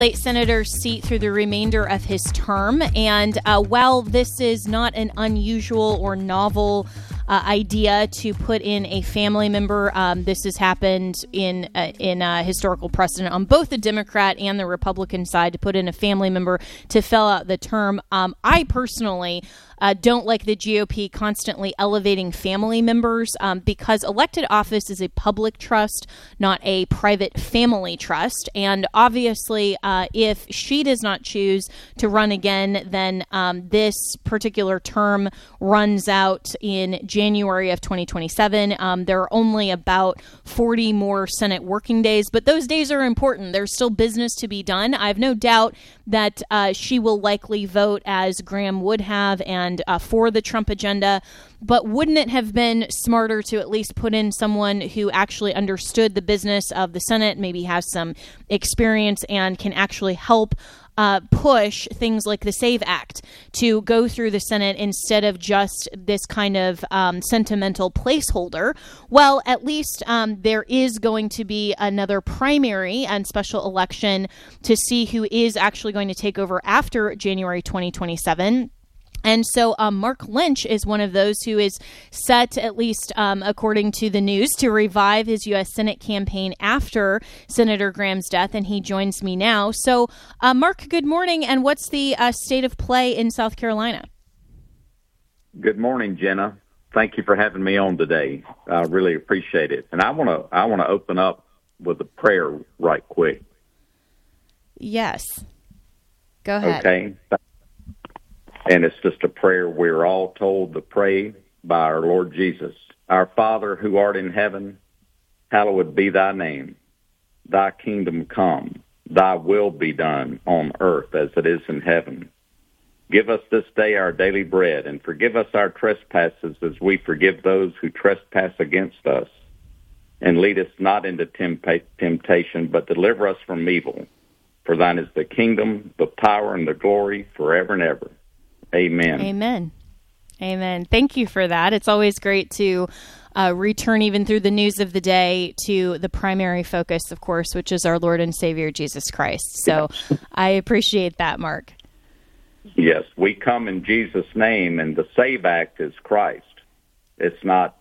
senator's seat through the remainder of his term. And while this is not an unusual or novel idea to put in a family member, this has happened in historical precedent on both the Democrat and the Republican side to put in a family member to fill out the term. I personally don't like the GOP constantly elevating family members because elected office is a public trust, not a private family trust. And obviously, if she does not choose to run again, then this particular term runs out in January of 2027. There are only about 40 more Senate working days, but those days are important. There's still business to be done. I have no doubt that she will likely vote as Graham would have and for the Trump agenda. But wouldn't it have been smarter to at least put in someone who actually understood the business of the Senate, maybe has some experience and can actually help push things like the SAVE Act to go through the Senate instead of just this kind of sentimental placeholder? Well, at least there is going to be another primary and special election to see who is actually going to take over after January 2027. And so Mark Lynch is one of those who is set, at least according to the news, to revive his U.S. Senate campaign after Senator Graham's death, and he joins me now. So, Mark, good morning, and what's the state of play in South Carolina? Good morning, Jenna. Thank you for having me on today. I really appreciate it. And I want to open up with a prayer right quick. Yes. Go ahead. Okay. And it's just a prayer we're all told to pray by our Lord Jesus. Our Father who art in heaven, hallowed be thy name. Thy kingdom come, thy will be done on earth as it is in heaven. Give us this day our daily bread, and forgive us our trespasses as we forgive those who trespass against us. And lead us not into temptation, but deliver us from evil. For thine is the kingdom, the power, and the glory forever and ever. Amen. Amen. Amen. Thank you for that. It's always great to return even through the news of the day to the primary focus, of course, which is our Lord and Savior, Jesus Christ. So I appreciate that, Mark. Yes, we come in Jesus' name, and the SAVE Act is Christ. It's not,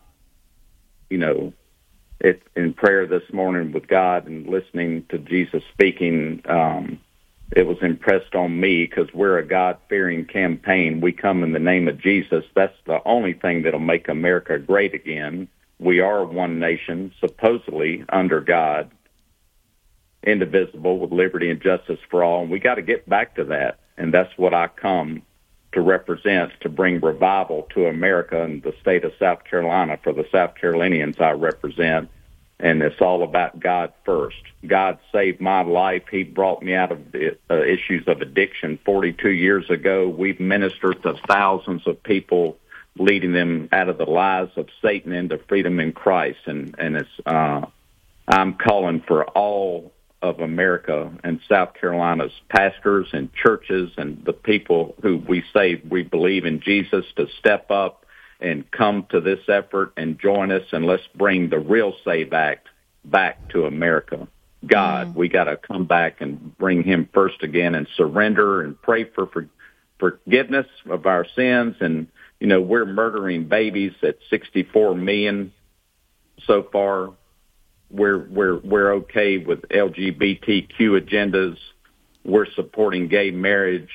it's in prayer this morning with God and listening to Jesus speaking. It was impressed on me because we're a God-fearing campaign. We come in the name of Jesus. That's the only thing that'll make America great again. We are one nation, supposedly under God, indivisible with liberty and justice for all. And we got to get back to that. And that's what I come to represent, to bring revival to America and the state of South Carolina for the South Carolinians I represent. And it's all about God first. God saved my life. He brought me out of the issues of addiction 42 years ago. We've ministered to thousands of people, leading them out of the lies of Satan into freedom in Christ. And it's I'm calling for all of America and South Carolina's pastors and churches and the people who we say we believe in Jesus to step up and come to this effort and join us, and let's bring the real SAVE Act back to America. God, we got to come back and bring him first again and surrender and pray for forgiveness of our sins. And, we're murdering babies at 64 million so far. We're okay with LGBTQ agendas. We're supporting gay marriage.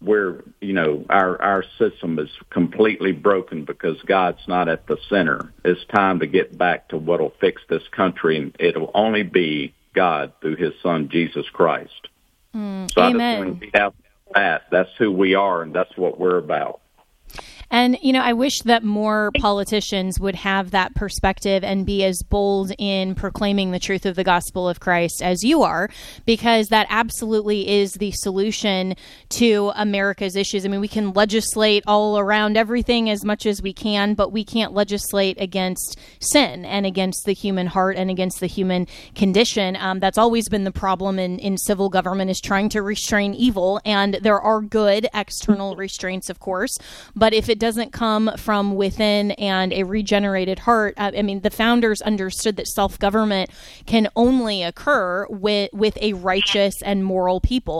Our system is completely broken because God's not at the center. It's time to get back to what'll fix this country, and it'll only be God through his son, Jesus Christ. So Amen. I just want to be out that. That's who we are, and that's what we're about. And, I wish that more politicians would have that perspective and be as bold in proclaiming the truth of the gospel of Christ as you are, because that absolutely is the solution to America's issues. I mean, we can legislate all around everything as much as we can, but we can't legislate against sin and against the human heart and against the human condition. That's always been the problem in civil government, is trying to restrain evil. And there are good external restraints, of course, but if it doesn't come from within and a regenerated heart. I mean, the founders understood that self-government can only occur with a righteous and moral people.